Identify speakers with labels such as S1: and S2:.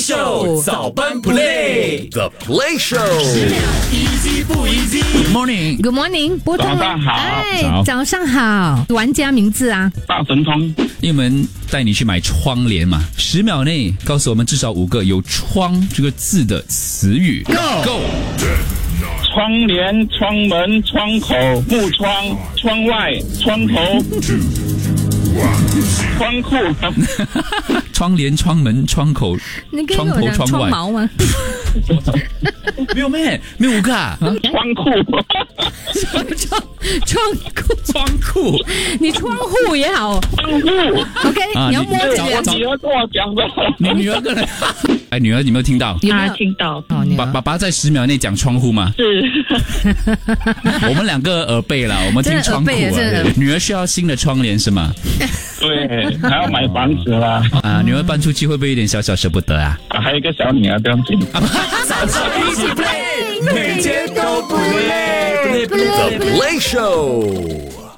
S1: Show 早班 Play，The
S2: Play Show，
S1: easy 不 easy？Good
S3: morning，
S4: Good morning， 波特，
S5: 早上好，
S4: 早上好，玩家名字啊？
S5: 大神通。
S3: 因为我们带你去买窗帘嘛，10秒内告诉我们至少5个有窗这个字的词语。Go！
S5: 窗帘、窗门、窗口、木窗、窗外、窗头、窗库。
S3: 窗帘、窗门、窗口、
S4: 你可以
S3: 窗头、
S4: 跟我讲
S3: 窗外。
S4: 窗毛吗？
S3: 没有咩？没有5个啊？
S5: 窗库。
S3: 窗库。
S4: 你窗户也好。
S5: 窗户。
S4: OK，你要摸着
S5: 我女儿跟我讲的。
S3: 你女儿跟人。哎，女儿，你有没有听到？
S4: 有没有
S6: 听到？
S3: 爸爸在10秒内讲窗户吗？
S6: 是。
S3: 我们2个耳背了，我们听窗户啊。女儿需要新的窗帘是吗？
S5: 对，还要买房子啦。
S3: 啊，女儿搬出去会不会有点小小舍不得啊？
S5: 还有一个小女儿，不用紧。
S1: 早上 easy play，每天都不累。
S2: The Play Show。